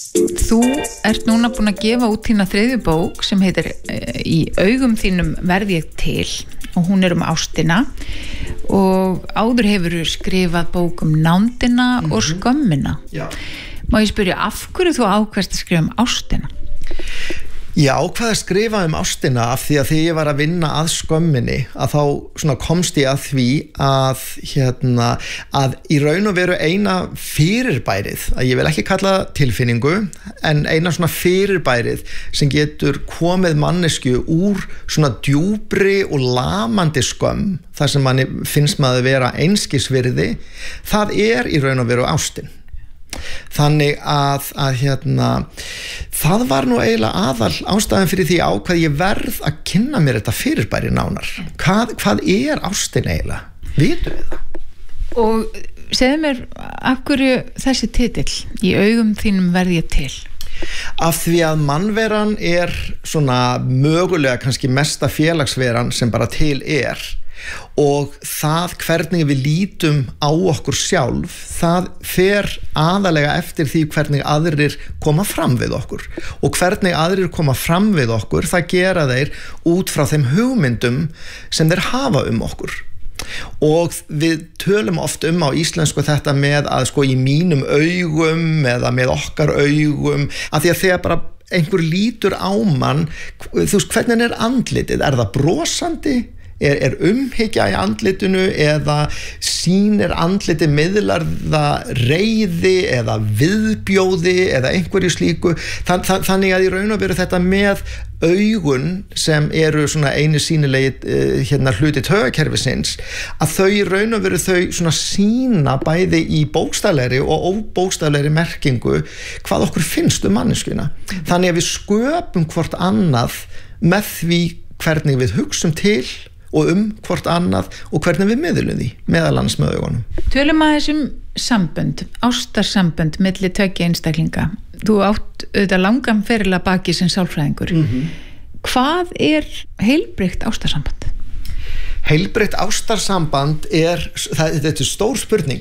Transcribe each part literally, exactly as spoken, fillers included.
Þú ert núna búin að gefa út þína þriðju bók sem heitir Í augum þínum verð ég til og hún er um ástina og áður hefur skrifað bók um nándina mm-hmm. og skömmina. Já. Má ég spyrja, af hverju þú ákvaðst að skrifa um ástina? Ég ákvað að skrifa um ástina af því að þegar ég var að vinna að skömminni að þá svona komst ég að því að, hérna, að í raun og veru eina fyrirbærið, að ég vil ekki kalla tilfinningu, en eina svona fyrirbærið sem getur komið mannesku úr svona djúpri og lamandi skömm, þar sem manni finnst maður vera einskisvirði, það er í raun og veru ástin. Þannig að, að hérna, það var nú eiginlega aðal ástæðan fyrir því ákvað ég verð að kynna mér þetta fyrirbæri nánar. Hvað, hvað er ástin eiginlega? Vitum við það? Og segðu mér, af hverju þessi titill, Í augum þínum verð ég til? Af því að mannveran er svona mögulega kannski mesta félagsveran sem bara til er. Og það hvernig við lítum á okkur sjálf, það fer aðalega eftir því hvernig aðrir koma fram við okkur og hvernig aðrir koma fram við okkur, það gera þeir út frá þeim hugmyndum sem þeir hafa um okkur. Og við tölum oft um á íslensku þetta með að sko í mínum augum eða með okkar augum, að því að þegar bara einhver lítur á mann, þú veist, hvernig er andlitið, er það brosandi? Er, er umhyggja í andlitinu eða sýnir andliti miðlar það reiði eða viðbjóði eða einhverju slíku. Þann, þann, þannig að í raun og veru þetta með augun sem eru svona einu sýnilegi uh, hérna hluti taugakerfisins, að þau í raun og veru þau svona sýna bæði í bókstaflegri og óbókstaflegri merkingu hvað okkur finnst um manneskjuna. Þannig að við sköpum hvort annað með því hvernig við hugsum til og um hvort annað og hvernig við miðlum því, meðal annars með augunum. Tölum að þessum sambönd, ástarsambönd milli tveggja einstaklinga. Þú átt auðvitað langan feril að baki sem sálfræðingur. Mm-hmm. Hvað er heilbrigt ástarsamband? Heilbrigt ástarsamband er, það, þetta er stór spurning.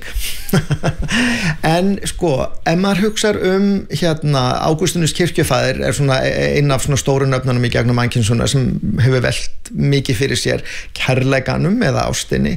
En sko, ef maður hugsar um hérna, Ágústínus kirkjufæðir er svona einn af svona stóru nöfnunum í gegnum mannkynssöguna sem hefur velt mikið fyrir sér kærleikanum eða ástinni,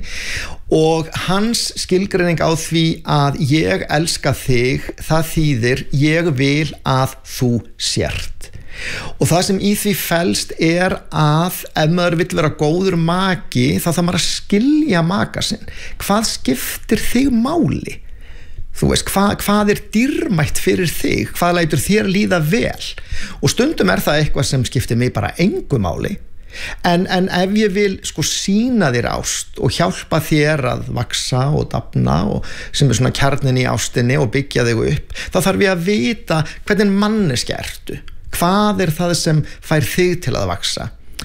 og hans skilgreining á því að ég elska þig, það þýðir ég vil að þú sért. Og það sem í því felst er að ef maður vill vera góður maki þá þarf maður að skilja maka sinn. Hvað skiptir þig máli? Þú veist, hvað, hvað er dýrmætt fyrir þig? Hvað lætur þér líða vel? Og stundum er það eitthvað sem skiptir mig bara engu máli. En, en ef ég vil sko sýna þér ást og hjálpa þér að vaksa og dafna og sem er svona kjarnin í ástinni og byggja þig upp, þá þarf ég að vita hvernig manneskja ertu. Hvað er það sem fær þig til að vaksa?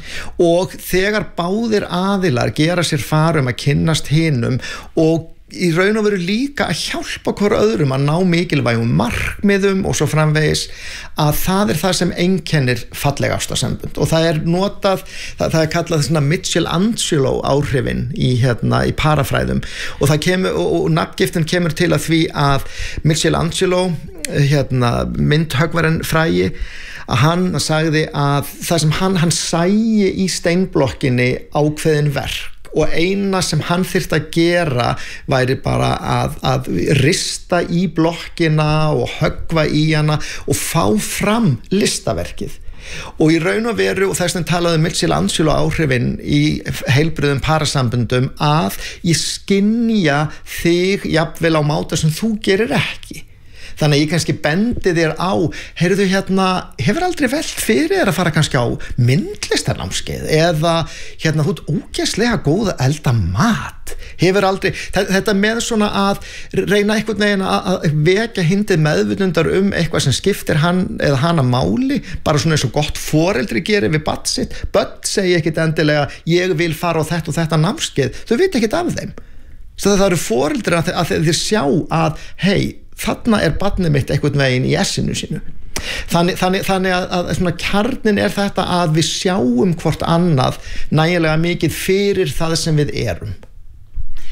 Og þegar báðir aðilar gera sér far um að kynnast hinum og í raun og veru líka að hjálpa hver öðrum að ná mikilvægum markmiðum og svo framvegis, að það er það sem einkennir falleg ástarsambönd. Og það er notað, það, það er kallað svona Michelangelo áhrifin í, hérna, í parafræðum, og það kemur, og, og nafngiftin kemur til að því að Michelangelo, hérna, myndhöggvarinn frægi, að hann sagði að það sem hann, hann sæi í steinblokkinni ákveðin verk, og eina sem hann þyrfti að gera væri bara að, að rista í blokkina og höggva í hana og fá fram listaverkið. Og í raun og veru, og þess vegna talaði Michelangelo áhrifin í heilbrigðum parasamböndum, að ég skynja þig jafnvel á máta sem þú gerir ekki. Þannig að ég kannski bendi þér á, heyrðu hérna, hefur aldrei velt fyrir þér að fara kannski á myndlistarnámskeið, eða hérna, þú ert ógeðslega góð að elda mat, hefur aldrei, þetta með svona að reyna einhvern veginn að vekja hindið meðvitundar um eitthvað sem skiptir hann eða hana máli, bara svona eins og gott foreldri gerir við barn sitt. Börn segja ekkit endilega, ég vil fara á þetta og þetta námskeið, þau vita ekkit af þeim. Svo það eru foreldri að, að þeir sjá að, hei, þarna er barnið mitt einhvern veginn í essinu sínu. Þannig, þannig, þannig að, að svona kjarnin er þetta að við sjáum hvort annað nægilega mikið fyrir það sem við erum.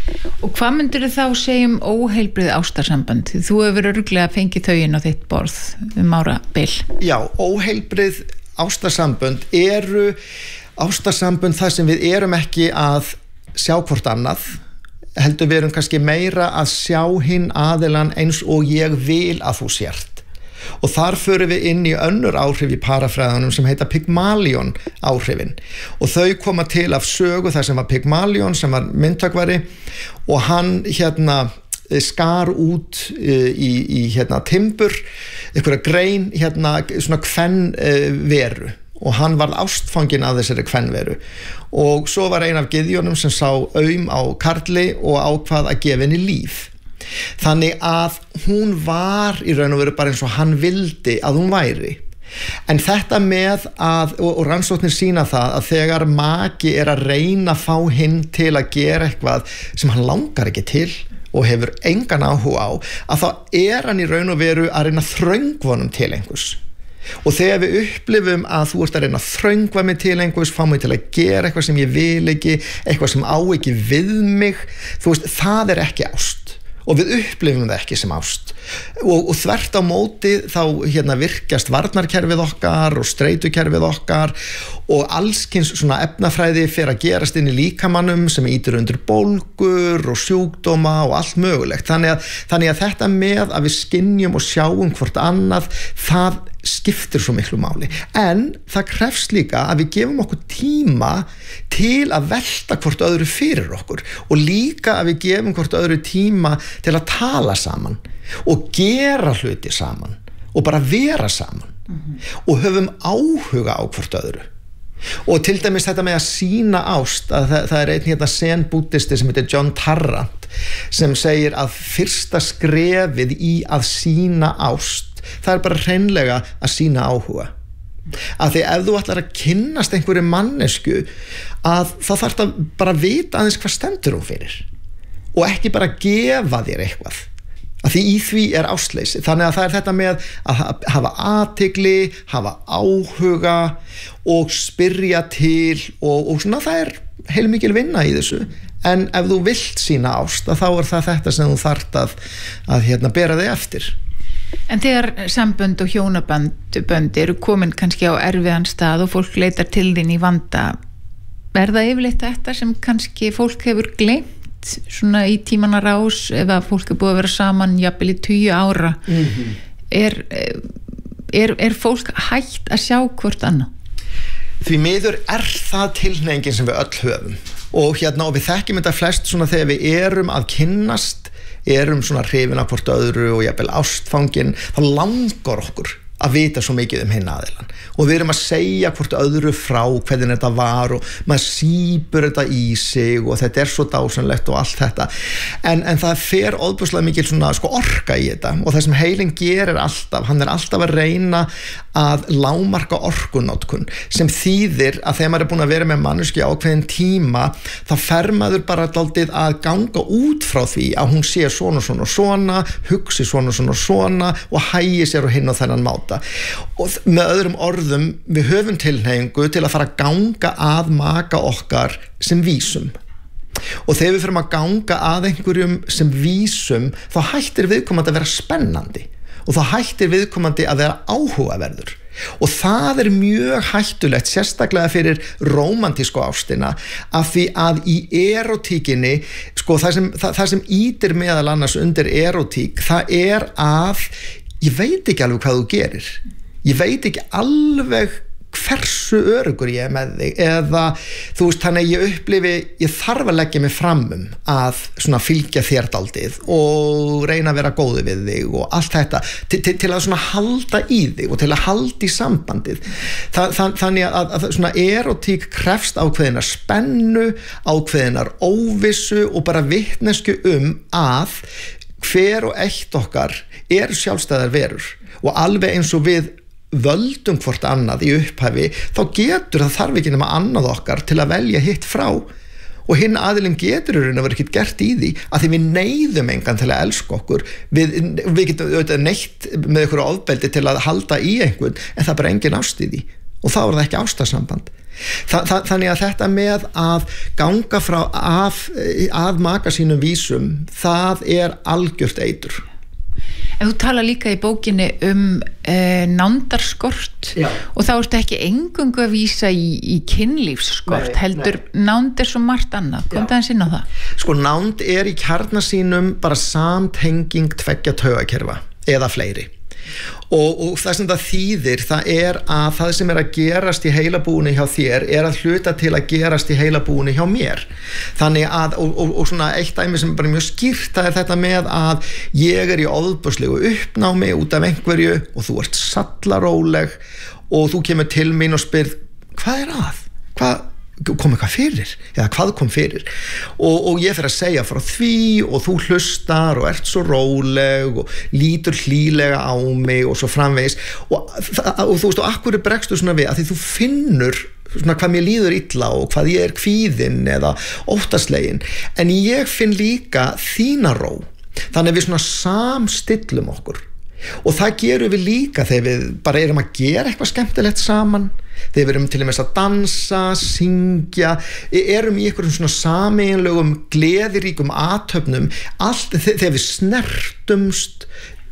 Og hvað myndir þá segja um óheilbrigð ástarsamband? Þú hefur örugglega fengið þau inn á þitt borð um ára bil. Já, óheilbrigð ástarsamband eru ástarsamband þar sem við erum ekki að sjá hvort annað, heldur við erum kannski meira að sjá hinn aðilann eins og ég vil að þú sért. Og þar förum við inn í önnur áhrif í parafræðanum sem heita Pygmalion áhrifin og þau koma til af sögu þar sem var Pygmalion sem var myndhöggvari og hann hérna skar út í, í hérna timbur einhverja grein hérna svona kvenveru og hann varð ástfanginn af þessari kvenveru og svo var ein af gyðjónum sem sá aum á karli og ákvað að gefa henni líf. Þannig að hún var í raun og veru bara eins og hann vildi að hún væri. En þetta með að, og, og rannsóknir sýna það að þegar maki er að reyna að fá hinn til að gera eitthvað sem hann langar ekki til og hefur engan áhuga á, að þá er hann í raun og veru að reyna þröngvonum til einhvers. Og þegar við upplifum að þú ert að reyna að þröngva mig til einhvers, fá mig til að gera eitthvað sem ég vil ekki, eitthvað sem á ekki við mig, þú veist, það er ekki ást. Og við upplifum það ekki sem ást og, og þvert á móti þá hérna virkjast varnarkerfið okkar og streitukerfið okkar og allskins svona efnafræði fer að gerast inn í líkamannum sem ýtir undir bólgur og sjúkdóma og allt mögulegt þannig að, þannig að þetta með að við skynjum og sjáum hvort annað það skiptir svo miklu máli en það krefst líka að við gefum okkur tíma til að velta hvort öðru fyrir okkur og líka að við gefum hvort öðru tíma til að tala saman og gera hluti saman og bara vera saman mm-hmm. og höfum áhuga á hvort öðru og til dæmis þetta með að sýna ást að það, það er einn hérna sen búddisti sem heitir John Tarrant sem segir að fyrsta skrefið í að sýna ást það er bara hreinlega að sýna áhuga að því ef þú ætlar að kynnast einhverju mannesku að þá þarf það bara að vita aðeins hvað stendur hún fyrir og ekki bara gefa þér eitthvað að því í því er ástleysi þannig að það er þetta með að hafa athygli, hafa áhuga og spyrja til og, og svona það er heilmikil vinna í þessu en ef þú vilt sýna ást þá er það þetta sem þú þarft að, að hérna, bera þig eftir. En þegar sambönd og hjónabönd eru komin kannski á erfiðan stað og fólk leitar til þín í vanda er það yfirleitt þetta sem kannski fólk hefur gleymt svona í tímanna rás ef að fólk er búið að vera saman jafnvel í tíu ára mm-hmm. er, er, er fólk hætt að sjá hvort annað? Því miður er það tilhneigingin sem við öll höfum og hérna og við þekkjum þetta flest svona þegar við erum að kynnast erum svona hrifin af hvort öðru og jafnvel ástfangin þá langar okkur að vita svo mikið um hinn aðilann og við erum að segja hvort öðru frá hvernig þetta var og maður sýpur þetta í sig og þetta er svo dásanlegt og allt þetta en, en það fer óbúslega mikil svona sko orka í þetta og það sem heilin gerir alltaf, hann er alltaf að reyna að lágmarka orkunotkun sem þýðir að þegar maður er búin að vera með manneskju ákveðin tíma þá fer maður bara dálítið að ganga út frá því að hún sé svona svona svona hugsi svona svona svona og hægi sér og hinn á þennan máta og með öðrum orðum við höfum tilhneigingu til að fara að ganga að maka okkar sem vísum og þegar við fyrir að ganga að einhverjum sem vísum þá hættir viðkomandi að vera spennandi og þá hættir viðkomandi að vera áhugaverður og það er mjög hættulegt sérstaklega fyrir rómantísku ástina af því að í erotíkinni sko það sem, það, það sem ýtir meðal annars undir erotík það er að ég veit ekki alveg hvað þú gerir ég veit ekki alveg hversu öruggur ég er með þig eða þú veist þannig ég upplifi ég þarf að leggja mig fram um að svona fylgja þér daldið og reyna að vera góði við þig og allt þetta til, til, til að svona halda í þig og til að halda í sambandið Þa, það, þannig að, að svona erotík krefst ákveðinar spennu ákveðinar óvissu og bara vitnesku um að hver og eitt okkar eru sjálfstæðar verur og alveg eins og við völdum hvort annað í upphafi þá getur það þarf ekki nema annað okkar til að velja hitt frá og hinn aðilinn getur í raun og veru ekkert gert í því að því við neyðum engan til að elska okkur við, við getum auðvitað neytt með einhverju ofbeldi til að halda í einhvern en það er bara engin ást í því og þá er það ekki ástarsamband Þa, það, þannig að þetta með að ganga frá af, að maka sínum vísum, það er algjört eitur. En þú tala líka í bókinni um eh, nándarskort. Já. Og þá ertu ekki eingöngu að vísa í, í kynlífsskort, nei, heldur nei. Nánd er svo margt annað. Kom það eins inn á það? Sko, nánd er í kjarna sínum bara samtenging tveggja taugakerfa eða fleiri. Og, og það sem það þýðir, það er að það sem er að gerast í heilabúinu hjá þér er að hluta til að gerast í heilabúinu hjá mér. Þannig að, og, og, og svona eitt dæmi sem er bara mjög skýrt, það er þetta með að ég er í ofboðslegu uppnámi út af einhverju og þú ert sallaróleg og þú kemur til mín og spyrð, hvað er að? Hvað? Kom eitthvað fyrir, eða hvað kom fyrir og, og ég fer að segja frá því og þú hlustar og ert svo róleg og lítur hlýlega á mig og svo framvegis og, og þú veist og akkur er bregstu svona við að því þú finnur svona hvað mér líður illa og hvað ég er kvíðinn eða óttaslegin en ég finn líka þína ró þannig að við svona samstillum okkur og það gerum við líka þegar við bara erum að gera eitthvað skemmtilegt saman þegar við erum til og með að dansa, syngja erum í einhverjum svona sameiginlegum gleðiríkum athöfnum allt þegar við snertumst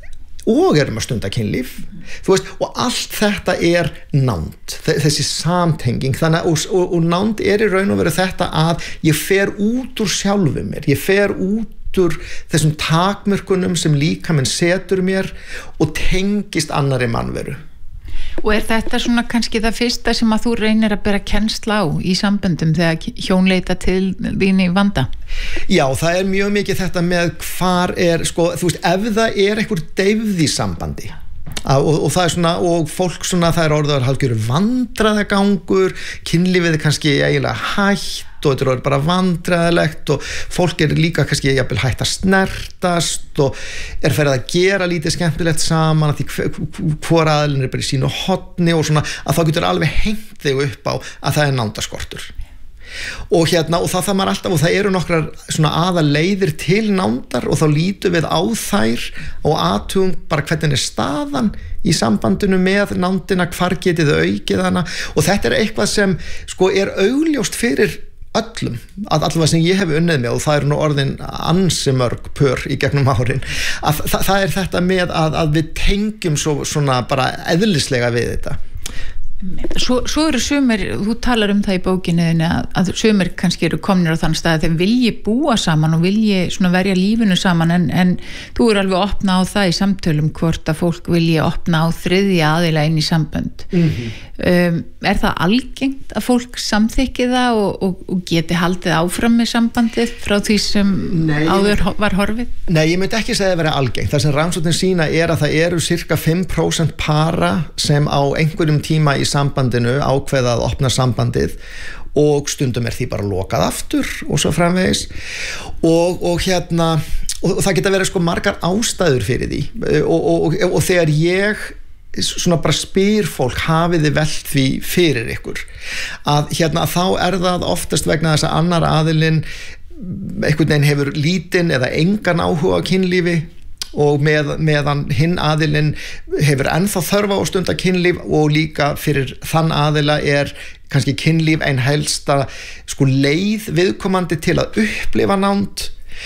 og erum að stunda kynlíf þú veist, og allt þetta er nánd, þessi samtenging þannig, og, og, og nánd er í raun og veru þetta að ég fer út úr sjálfu mér, ég fer út úr þessum takmörkunum sem líkaminn setur mér og tengist annarri mannveru. Og er þetta svona kannski það fyrsta sem að þú reynir að bera kennsla á í samböndum þegar hjón leita til þín í vanda? Já, það er mjög mikið þetta með hvar er, sko, þú veist, ef það er einhver deyfð í sambandi og, og það er svona, og fólk svona, það er orðaður hálfgjör vandræðagangur, kynlífið er kannski eiginlega hætt og þetta er bara vandræðilegt og fólk er líka kannski jafnvel hætt að snertast og er ferið að gera lítið skemmtilegt saman að því hvor aðilinn er bara í sínu horni og svona að þá getur alveg hengt þig upp á að það er nándarskortur og hérna og það það maður alltaf og það eru nokkrar svona aða leiðir til nándar og þá lítum við á þær og athugum bara hvernig er staðan í sambandinu með nándina, hvar getið þau aukið hana og þetta er eitthvað sem sko er augljóst fyrir öllum, að allavega sem ég hef unnið með og það eru nú orðin ansi mörg pör í gegnum árin að það, það er þetta með að, að við tengjum svo, svona bara eðlislega við þetta Svo, svo eru sumir, þú talar um það í bókinni að, að sumir kannski eru komnir á þann stað að þeim vilji búa saman og vilji svona verja lífinu saman en, en þú eru alveg opna á það í samtölum hvort að fólk vilji opna á þriðja aðila inn í sambönd mm-hmm. um, er það algengt að fólk samþykki það og, og, og geti haldið áfram með sambandið frá því sem Nei, áður var horfið? Nei, ég myndi ekki segja að vera algengt það sem rannsóknin sína er að það eru cirka fimm prósent para sem á einhverjum tíma í sambandinu ákveða að opna sambandið og stundum er því bara lokað aftur og svo framvegis og, og hérna og, og það geta verið sko margar ástæður fyrir því og, og, og, og þegar ég svona bara spyr fólk hafið þið velt því fyrir ykkur að hérna þá er það oftast vegna þess að annar aðilinn einhvern veginn hefur lítinn eða engan áhuga á kynlífi og með, meðan hinn aðilinn hefur ennþá þörfa á stunda kynlíf og líka fyrir þann aðila er kannski kynlíf ein helsta sko leið viðkomandi til að upplifa nánd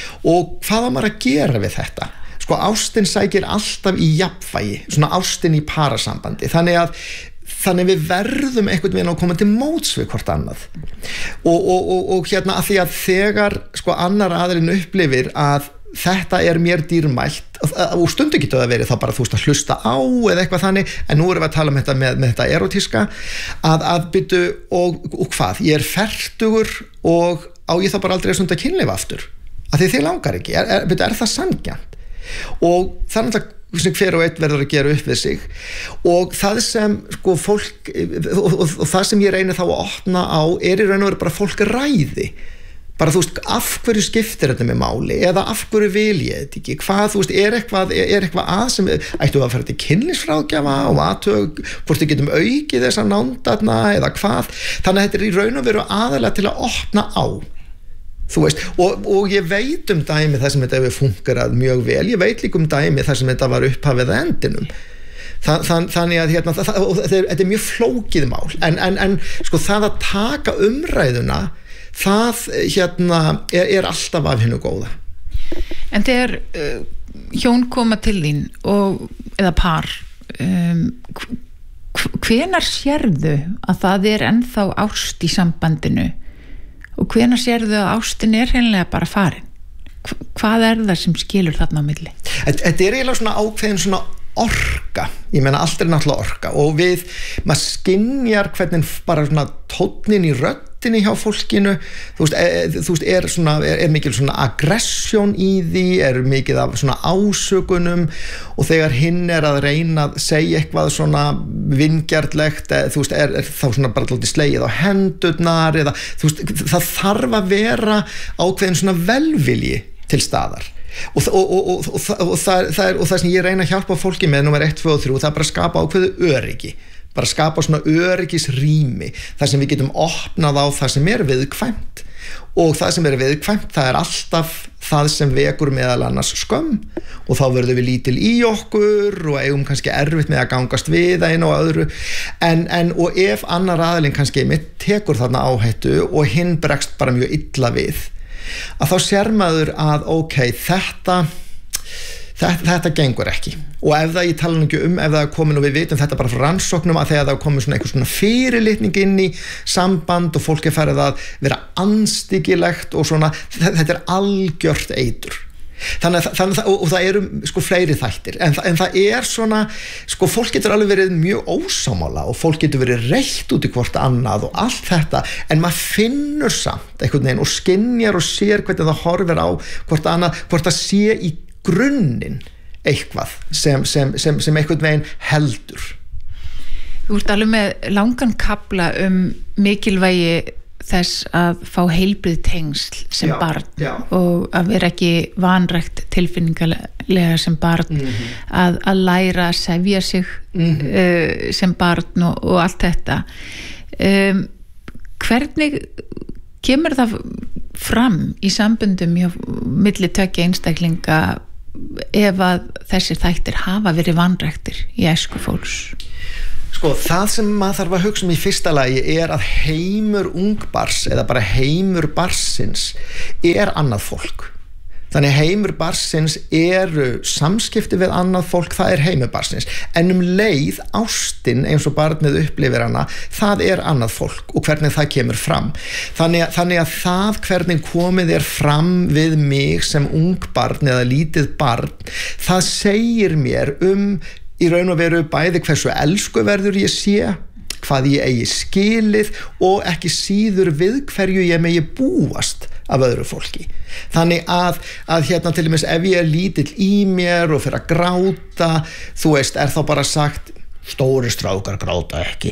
og hvað á maður að gera við þetta? Sko ástin sækir alltaf í jafnvægi, svona ástin í parasambandi þannig að þannig við verðum einhvern veginn að koma til móts við hvort annað og, og, og, og hérna að því að þegar sko annar aðilinn upplifir að þetta er mér dýrmælt og stundu getur það verið þá bara þú veist að hlusta á eða eitthvað þannig en nú erum við að tala um þetta með, með þetta erotíska að, að byttu og, og hvað, ég er fertugur og á ég þá bara aldrei að stunda kynlíf aftur að því þið langar ekki, er, er, byttu, er það sanngjarnt og það er náttúrulega sem hver og einn verður að gera upp við sig og það sem sko fólk og, og, og það sem ég reynir þá að opna á er í raun og veru bara fólk ræði bara þú veist, af hverju skiptir þetta með máli eða af hverju vil ég þetta ekki hvað, þú veist, er eitthvað, er eitthvað að sem ættu að fara til kynlífsráðgjafa og aðtög, hvort við getum aukið þessa nándarna eða hvað þannig að þetta er í raun og veru aðalega til að opna á þú veist, og, og ég veit um dæmi þar sem þetta hefur fungerað mjög vel, ég veit líka um dæmi þar sem þetta var upphafið að endinum Þann, þann, þannig að hérna, það, það, þetta, er, þetta er mjög flókið mál en, en, en sko það að taka umræðuna það hérna er, er alltaf af hinu góða. En þegar uh, hjón koma til þín og, eða par um, hvenar sérðu að það er ennþá ást í sambandinu og hvenar sérðu að ástin er hreinlega bara farin? Hvað er það sem skilur þarna á milli? Þetta er eiginlega svona ákveðin svona orka, ég meina allt er náttúrulega orka og við, maður skynjar hvernig bara svona tónnin í röddinni hjá fólkinu, þú veist, e, þú veist er, svona, er, er mikil svona aggressjón í því, er mikið af svona ásökunum og þegar hinn er að reyna að segja eitthvað svona vingjarnlegt, e, þú veist, er, er þá svona bara lítið slegið á hendurnar eða, þú veist, það þarf að vera ákveðin svona velvilji til staðar. Og, og, og, og, og, og, það, það er, og það sem ég reyna að hjálpa fólki með númer eitt, tvö og þrjú, það er bara að skapa ákveðu öryggi, bara að skapa svona öryggisrými þar sem við getum opnað á það sem er viðkvæmt og það sem er viðkvæmt, það er alltaf það sem vekur meðal annars skömm og þá verðum við lítil í okkur og eigum kannski erfitt með að gangast við einu og öðru en, en og ef annar aðilinn kannski mitt tekur þarna áhættu og hinn bregst bara mjög illa við að þá sér maður að ok, þetta þetta, þetta gengur ekki og ef það ég tala nú ekki um ef það er komin og við vitum þetta bara frá rannsóknum að þegar það er komin svona eitthvað svona fyrirlitning inn í samband og fólk er farið að vera andstyggilegt og svona, þetta er algjört eitur þannig að, þannig að og, og það eru sko fleiri þættir en, en það er svona sko fólk getur alveg verið mjög ósámála og fólk getur verið reitt út í hvort annað og allt þetta en maður finnur samt einhvern veginn og skynjar og sér hvernig það horfir á hvort annað, hvort það sé í grunninn eitthvað sem, sem, sem, sem einhvern veginn heldur. Þú ert alveg með langan kafla um mikilvægi þess að fá heilbrigð tengsl sem já, barn já. Og að vera ekki vanrækt tilfinningalega sem barn mm-hmm. að, að læra að sefja sig mm-hmm. uh, sem barn og, og allt þetta um, hvernig kemur það fram í sambundum hjá milli tveggja einstaklinga ef að þessir þættir hafa verið vanræktir í æsku fólks? Sko, það sem maður þarf að hugsa um í fyrsta lagi er að heimur ungbars eða bara heimur barsins er annað fólk. Þannig heimur barsins eru samskipti við annað fólk, það er heimur barsins. En um leið, ástin eins og barnið upplifir hana, það er annað fólk og hvernig það kemur fram. Þannig að, þannig að það hvernig komið er fram við mig sem ungbarn eða lítið barn, það segir mér um í raun og veru bæði hversu elskuverður ég sé, hvað ég eigi skilið og ekki síður við hverju ég megi búast af öðru fólki. Þannig að, að hérna til dæmis ef ég er lítill í mér og fyrir að gráta, þú veist, er þá bara sagt stóri strákar gráta ekki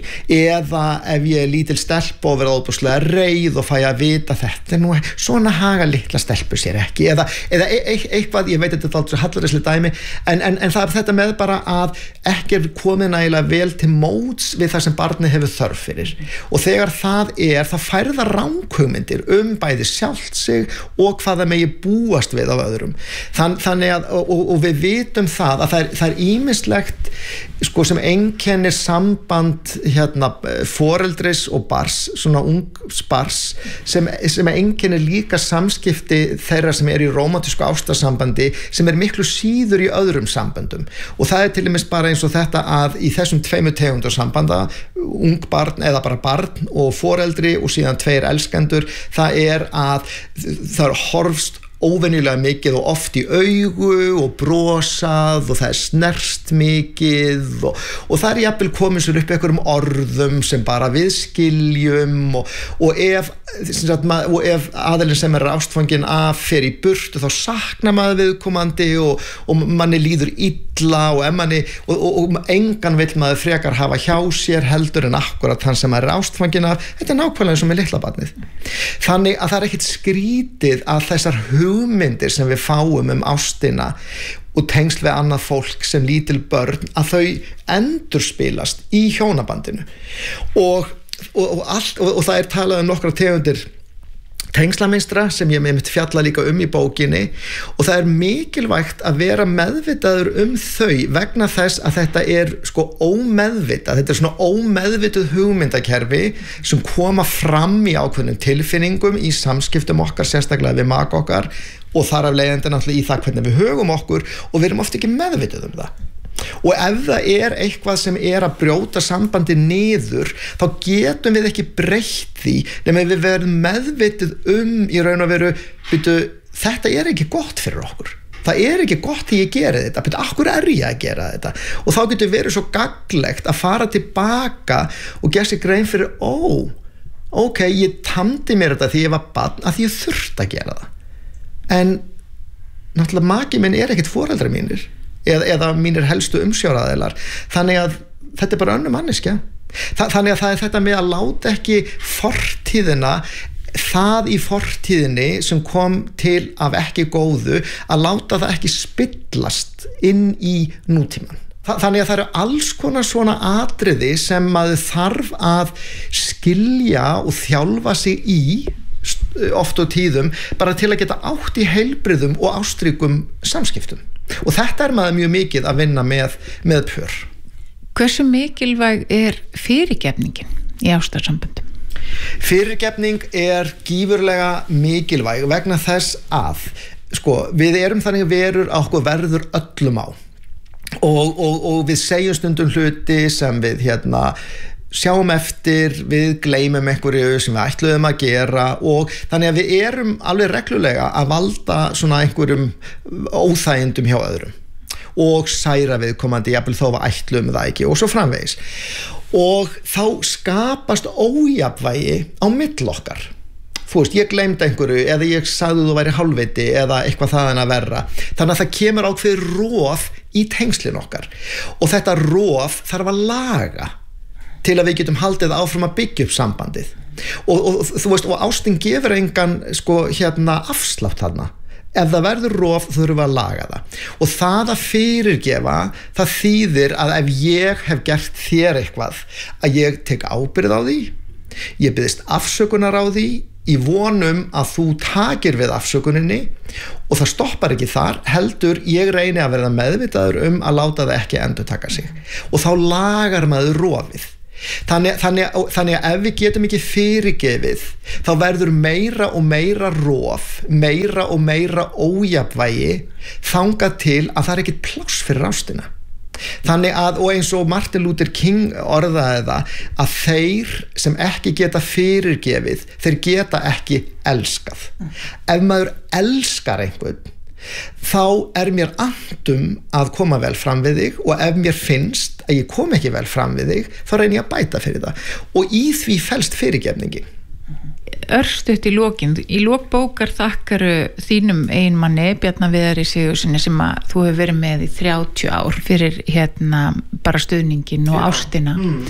eða ef ég er lítil stelpa og verða óbúslega reið og fæ að vita þetta er nú, svona haga litla stelpu sér ekki eða, eða e e eitthvað, ég veit þetta er alltaf hallarislega dæmi en, en, en það er þetta með bara að ekki er komið nægilega vel til móts við það sem barnið hefur þörf fyrir og þegar það er, það færða ranghugmyndir um bæði sjálft sig og hvað það megi búast við af öðrum Þann, þannig að, og, og, og við vitum það að það er, það er ýmislegt sko sem einkennir samband hérna foreldris og bars, svona ungs bars sem, sem einkennir líka samskipti þeirra sem er í rómantísku ástarsambandi sem er miklu síður í öðrum samböndum og það er til dæmis bara eins og þetta að í þessum tveimur tegundar sambanda ung barn eða bara barn og foreldri og síðan tveir elskendur það er að það er horfst óvenjulega mikið og oft í augu og brosað og það er snerst mikið og, og það er jafnvel komið sér upp einhverjum orðum sem bara við skiljum og, og ef, sagt, og ef aðilinn sem er ástfangin af fer í burtu þá saknar maður viðkomandi og, og manni líður illa og, manni, og, og, og engan vill maður frekar hafa hjá sér heldur en akkurat hann sem maður er ástfangin af þetta er nákvæmlega eins og með litla barnið þannig að það er ekkit skrítið að þessar hugmyndir sem við fáum um ástina og tengsl við annað fólk sem lítil börn að þau endurspilast í hjónabandinu og, og, og, allt, og, og það er talað um nokkra tegundir tengslamynstra sem ég með mitt fjalla líka um í bókinni og það er mikilvægt að vera meðvitaður um þau vegna þess að þetta er sko ómeðvitað, þetta er svona ómeðvituð hugmyndakerfi sem koma fram í ákveðnum tilfinningum í samskiptum okkar, sérstaklega við maka okkar og þar af leiðandi náttúrulega í það hvernig við högum okkur og við erum oft ekki meðvituð um það. Og ef það er eitthvað sem er að brjóta sambandi niður þá getum við ekki breytt því nema við verðum meðvitið um í raun og veru byrju, þetta er ekki gott fyrir okkur það er ekki gott því ég geri þetta byrju, akkur er ég að gera þetta og þá getur verið svo gagnlegt að fara tilbaka og gera sig grein fyrir ó, ok, ég tamdi mér þetta því ég var barn að því ég þurfti að gera það en náttúrulega maki minn er ekkert foreldrar mínir eða, eða mínir helstu umsjóraðilar þannig að þetta er bara önnur manneskja Þa, þannig að það er þetta með að láta ekki fortíðina það í fortíðinni sem kom til af ekki góðu að láta það ekki spillast inn í nútíman Þa, þannig að það eru alls konar svona atriði sem maður þarf að skilja og þjálfa sig í oft og tíðum bara til að geta átt í heilbrigðum og ástríkum samskiptum og þetta er maður mjög mikið að vinna með, með pör. Hversu mikilvæg er fyrirgefningin í ástarsamböndum? Fyrirgefning er gífurlega mikilvæg vegna þess að sko, við erum þannig verur að okkur verður öllum á og, og, og við segjum stundum hluti sem við hérna sjáum eftir, við gleymum einhverju sem við ætluðum að gera og þannig að við erum alveg reglulega að valda svona einhverjum óþægindum hjá öðrum og særa viðkomandi jafnvel þó að ætluðum það ekki og svo framvegis og þá skapast ójafnvægi á milli okkar þú veist, ég gleymdi einhverju eða ég sagði þú væri hálfviti eða eitthvað þaðan að verra þannig að það kemur ákveð rof í tengslin okkar og þetta rof þarf að laga til að við getum haldið áfram að byggja upp sambandið og, og þú veist og ástin gefur engan sko hérna afslátt þarna ef það verður rof þurfum við að laga það og það að fyrirgefa það þýðir að ef ég hef gert þér eitthvað að ég tek ábyrgð á því ég biðst afsökunar á því í vonum að þú takir við afsökuninni og það stoppar ekki þar heldur ég reyni að verða meðvitaður um að láta það ekki endurtaka sig og þá lagar maður rofið Þannig, þannig, þannig að ef við getum ekki fyrirgefið þá verður meira og meira rof meira og meira ójafnvægi þangað til að það er ekkert pláss fyrir ástina þannig að og eins og Martin Luther King orðaði það að þeir sem ekki geta fyrirgefið þeir geta ekki elskað ef maður elskar einhvern þá er mér andum að koma vel fram við þig og ef mér finnst að ég kom ekki vel fram við þig þá reyni ég að bæta fyrir það og í því felst fyrirgefningin Örstutt í lokin í lok bókar þakkaru þínum eiginmanni Bjarna Viðari Sigurðssyni sem að þú hefur verið með í þrjátíu ár fyrir hérna bara stuðningin og ástina mm.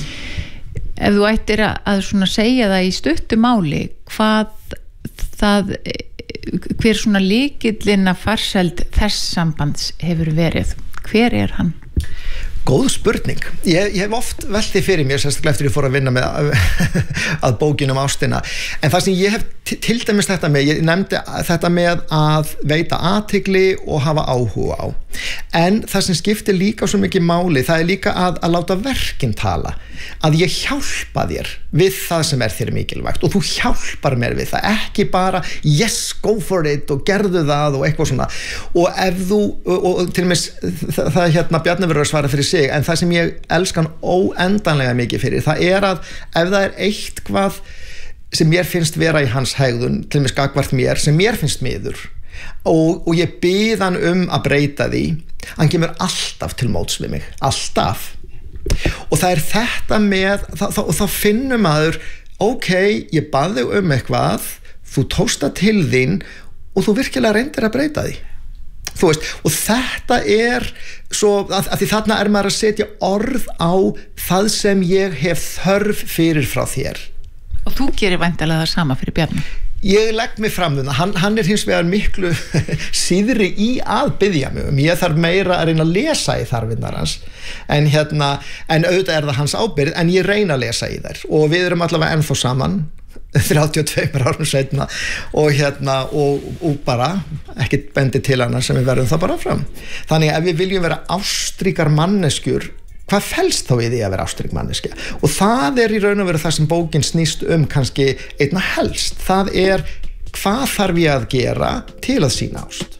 ef þú ættir að, að svona segja það í stuttu máli hvað það hver svona lykillinn að farsæld þess sambands hefur verið hver er hann? Góð spurning. Ég, ég hef oft velt því fyrir mér, sérstaklega eftir ég fór að vinna með að bókin um ástina. En það sem ég hef til dæmis þetta með, ég nefndi þetta með að veita athygli og hafa áhuga á. En það sem skiptir líka svo mikið máli, það er líka að, að láta verkin tala. Að ég hjálpa þér við það sem er þér mikilvægt og þú hjálpar mér við það. Ekki bara yes, go for it og gerðu það og eitthvað svona. Og ef þú, og, og til og með það, það hérna Bjarni verður að svara fyrir sig, en það sem ég elskan óendanlega mikið fyrir, það er að ef það er eitthvað sem mér finnst vera í hans hegðun, til og með skakvart mér, sem mér finnst miður og, og ég bið hann um að breyta því, hann kemur alltaf til móts við mig, alltaf og það er þetta með þá, þá, þá finnum maður ok, ég bað þig um eitthvað þú tókst það til þín og þú virkilega reyndir að breyta því þú veist, og þetta er svo, að, að því þarna er maður að setja orð á það sem ég hef þörf fyrir frá þér og þú gerir væntanlega það sama fyrir Bjarni ég legg mig fram um það, hann, hann er hins vegar miklu síðri í að biðja mig um, ég þarf meira að reyna að lesa í þarfinnar hans en hérna, en auðvitað er það hans ábyrgð en ég reyna að lesa í þær og við erum allavega ennþá saman þrjátíu og tveimur árum seinna og hérna og, og bara ekkert bendi til hana sem við verðum það bara fram. Þannig ef við viljum vera ástríkar manneskjur, hvað felst þá í því að vera ástrík manneskja? Og það er í raun og veru það sem bókin snýst um kannski einna helst. Það er hvað þarf ég að gera til að sýna ást?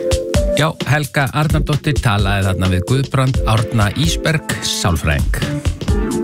Já, Helga Arnardóttir talaði þarna við Guðbrand Árna Ísberg, sálfræðing.